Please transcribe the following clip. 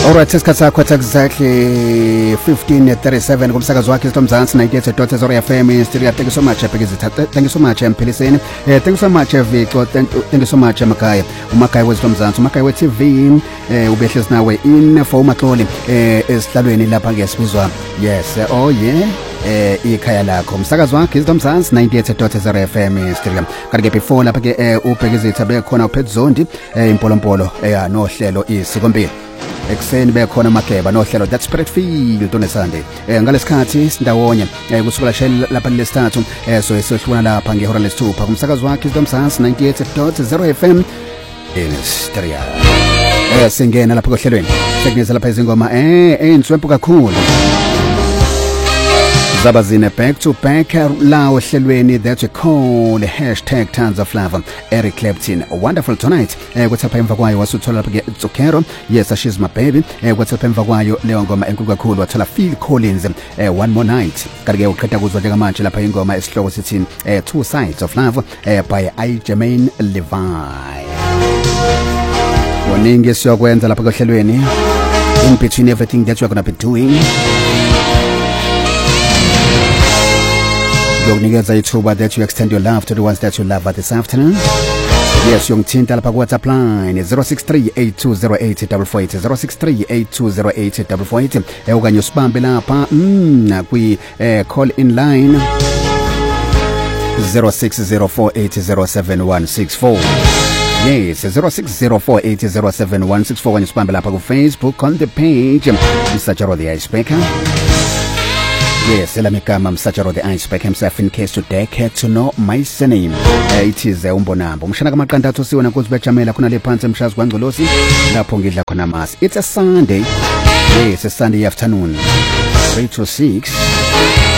Alright, isikhathi sakho exactly 15:37 kumsakazo wakhe Mzansi 98.0 FM studio. Thank you so much Bhekizitha. Thank you so much Mphiliseni. Thank you so much Victor. Thank you so much Makaya. Umakaya wethu Mzansi, Umakaya we-TV ubehlezi nawe in for uMaxoli esihlalweni lapha ke sibizwa yes oh yeah ikhaya lakho umsakazo wakhe Mzansi 98.0 FM studio. Kanti ke before lapha ke uBhekizitha bekhona uPhetzondi impolompolo nohlelo isikompilo ekseni bekhona Mageba nohlelo that spirit field on Sunday ngalesikhathi sindawonye kusukela shela lapha lesithathu so esihluna lapha ngehora lesithupha kumsakazo wakhe Mzansi 98.0 FM in stereo singena lapha kohlelweni sekungeza lapha izingoma enswempu kakhulu zabazine back to back la ohlelweni that we call #tons of love. Eric Clapton wonderful tonight kuthapha emva kwayo wasuthola lapha ke Tsokero yes she's my baby kuthapha emva kwayo leyo ngoma enkulu kakhulu wathola Phil Collins one more night. Kanti ke uqeda kuzwa njengamanje lapha ingoma esihloko sithi Two Sides of Love by Jermaine Levi. Woningi siyokwenza lapha kohlelweni in between everything that you're going to be doing. Yokunikeza ithuba that you extend your love to the ones that you love at this afternoon. Yes, yongithinta lapha ku WhatsApp line 0638208448 0638208448 okanye usibambe lapha kwi call in line 0604807164. Yes, 0604807164 kanye usibambe lapha ku Facebook on the page Msajaro the Icebreaker. Yes, elamigama Msajaro the Icebreaker himself in case today care to know my surname. It is umbonambo. Mshana kamaqandathu siwona kuzibejamela khona le phansi emshazi kwaNgcolosi lapho ngidla khona masi. It's a Sunday. Yes, a Sunday afternoon. 3 to 6.